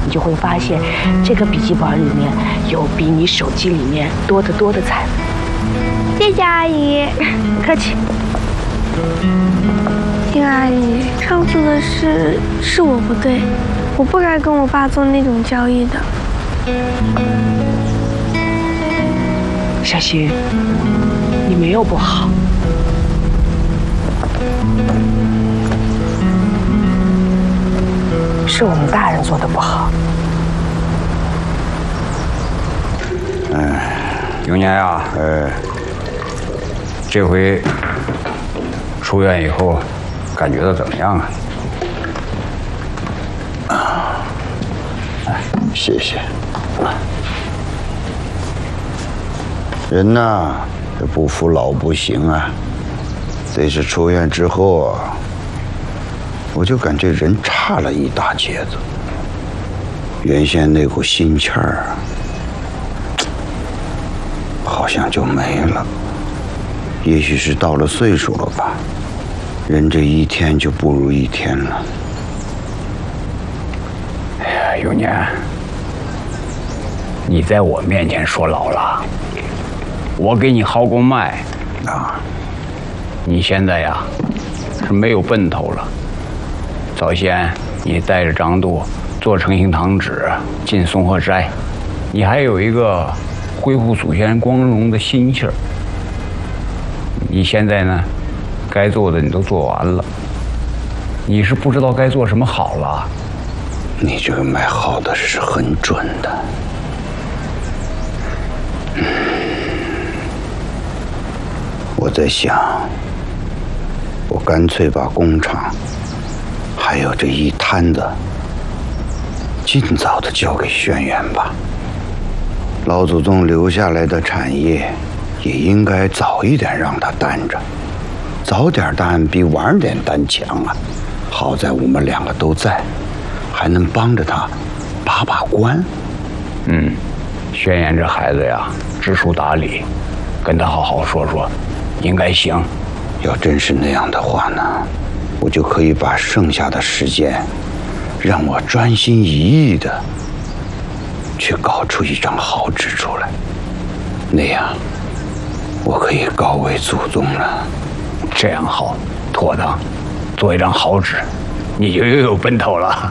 你就会发现，这个笔记本里面有比你手机里面多得多的彩。 谢谢阿姨， 不客气。 丁阿姨，上次的事是我不对，我不该跟我爸做那种交易的。 小新，你没有不好。是我们大人做的不好。 永年呀，这回出院以后，感觉到怎么样啊？ 谢谢。人呐，这不服老不行啊。这次出院之后啊，我就感觉人差了一大截子。原先那股心气儿啊，好像就没了。也许是到了岁数了吧，人这一天就不如一天了。 哎呀，永年，你在我面前说老了，我给你号过脉啊。你现在呀是没有奔头了。早先你带着张度做诚行堂旨进松鹤斋，你还有一个恢复祖先光荣的心气儿。你现在呢，该做的你都做完了，你是不知道该做什么好了。 你这个脉号的是很准的。我在想，我干脆把工厂还有这一摊子尽早的交给轩辕吧。老祖宗留下来的产业也应该早一点让他担着，早点担比晚点担强啊。好在我们两个都在，还能帮着他把把关。 轩辕这孩子呀，知书达理，跟他好好说说，应该行。 要真是那样的话呢，我就可以把剩下的时间，让我专心一意的去搞出一张好纸出来，那样我可以告慰祖宗了。 这样好，妥当，做一张好纸，你就又有奔头了。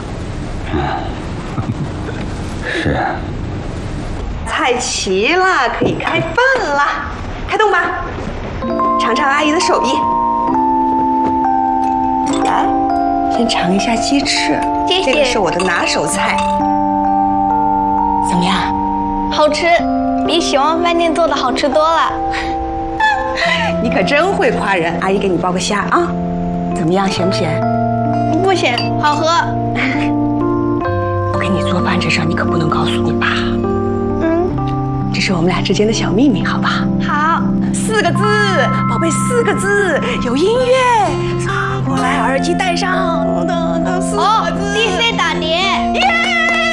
是。 菜齐了，可以开饭了，开动吧，尝尝阿姨的手艺。来，先尝一下鸡翅， 谢谢。 这个是我的拿手菜。怎么样？ 好吃，比喜旺饭店做的好吃多了。 你可真会夸人，阿姨给你包个虾啊。怎么样，咸不咸？ 不咸，好喝。 我给你做饭这事儿，你可不能告诉你爸。这是我们俩之间的小秘密，好不好？ 好 ，4个字，宝贝，4个字，有音乐。过来，耳机戴上，4个字。 哦，DJ 打碟。耶！